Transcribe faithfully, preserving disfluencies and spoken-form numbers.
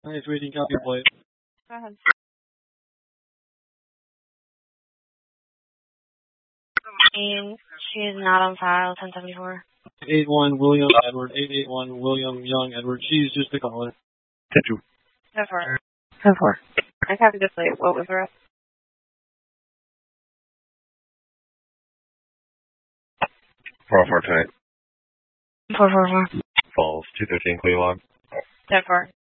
Nice reading, copy plate. Go ahead. She is not on file, ten seventy-four. eight one William Edward, eight eight one William Young Edward. She's just a caller. ten two. ten four. ten four. I copied this late. What was the rest? four oh four tonight. four four four. Falls, two thirteen Cleveland. ten four.